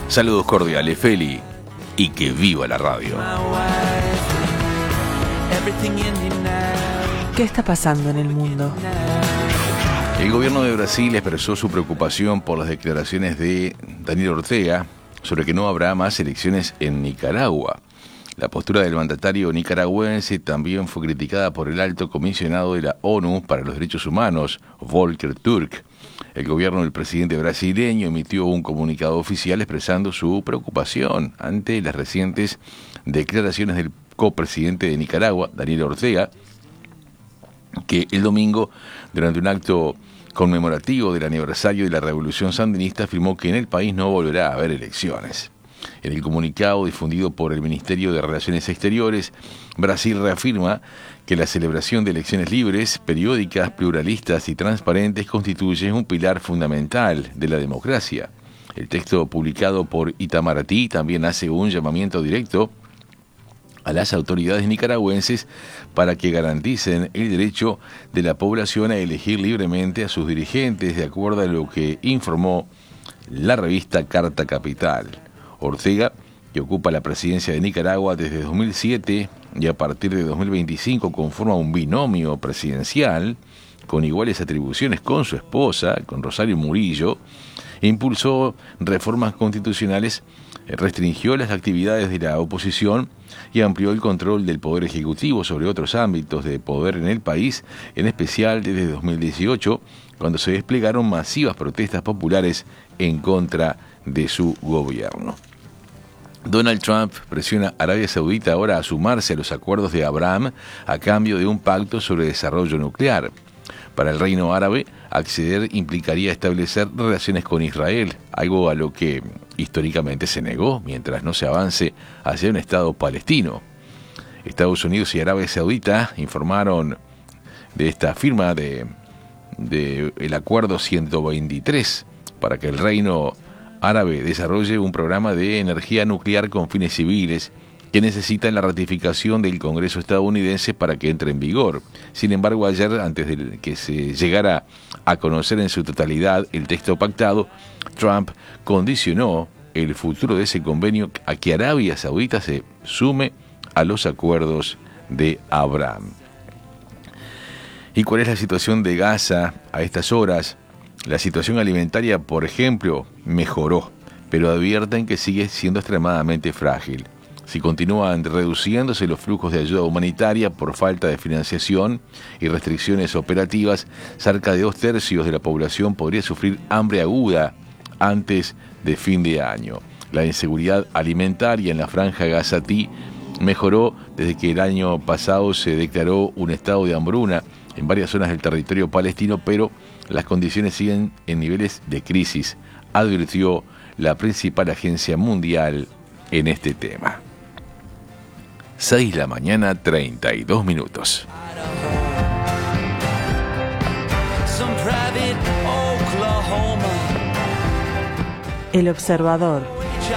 Saludos cordiales, Feli, y que viva la radio. ¿Qué está pasando en el mundo? El gobierno de Brasil expresó su preocupación por las declaraciones de Daniel Ortega sobre que no habrá más elecciones en Nicaragua. La postura del mandatario nicaragüense también fue criticada por el alto comisionado de la ONU para los Derechos Humanos, Volker Turk. El gobierno del presidente brasileño emitió un comunicado oficial expresando su preocupación ante las recientes declaraciones del copresidente de Nicaragua, Daniel Ortega, que el domingo, durante un acto conmemorativo del aniversario de la Revolución Sandinista, afirmó que en el país no volverá a haber elecciones. En el comunicado difundido por el Ministerio de Relaciones Exteriores, Brasil reafirma que la celebración de elecciones libres, periódicas, pluralistas y transparentes constituye un pilar fundamental de la democracia. El texto publicado por Itamaraty también hace un llamamiento directo a las autoridades nicaragüenses para que garanticen el derecho de la población a elegir libremente a sus dirigentes, de acuerdo a lo que informó la revista Carta Capital. Ortega, que ocupa la presidencia de Nicaragua desde 2007 y a partir de 2025 conforma un binomio presidencial con iguales atribuciones con su esposa, con Rosario Murillo, impulsó reformas constitucionales, restringió las actividades de la oposición y amplió el control del Poder Ejecutivo sobre otros ámbitos de poder en el país, en especial desde 2018, cuando se desplegaron masivas protestas populares en contra de su gobierno. Donald Trump presiona a Arabia Saudita ahora a sumarse a los acuerdos de Abraham a cambio de un pacto sobre desarrollo nuclear. Para el Reino Árabe, acceder implicaría establecer relaciones con Israel, algo a lo que históricamente se negó mientras no se avance hacia un Estado palestino. Estados Unidos y Arabia Saudita informaron de esta firma de el Acuerdo 123 para que el Reino Árabe desarrolle un programa de energía nuclear con fines civiles que necesita la ratificación del Congreso estadounidense para que entre en vigor. Sin embargo, ayer, antes de que se llegara a conocer en su totalidad el texto pactado, Trump condicionó el futuro de ese convenio a que Arabia Saudita se sume a los acuerdos de Abraham. ¿Y cuál es la situación de Gaza a estas horas? La situación alimentaria, por ejemplo, mejoró, pero advierten que sigue siendo extremadamente frágil. Si continúan reduciéndose los flujos de ayuda humanitaria por falta de financiación y restricciones operativas, cerca de 2/3 de la población podría sufrir hambre aguda antes de fin de año. La inseguridad alimentaria en la franja gazatí mejoró desde que el año pasado se declaró un estado de hambruna en varias zonas del territorio palestino, pero las condiciones siguen en niveles de crisis, advirtió la principal agencia mundial en este tema. 6:32 a.m. El Observador.